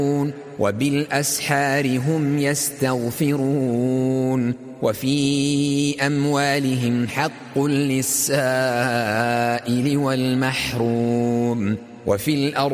وبالأسحار هم يستغفرون وفي أموالهم حق للسائل والمحروم وفي الأرض